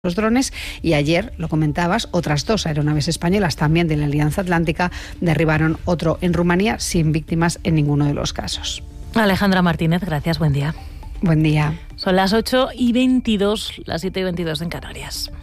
los drones, y ayer, lo comentabas, otras 2 aeronaves españolas también de la Alianza Atlántica derribaron otro en Rumanía sin víctimas en ninguno de los casos. Alejandra Martínez, gracias, buen día. Buen día. Son las 8:22, las 7:22 en Canarias.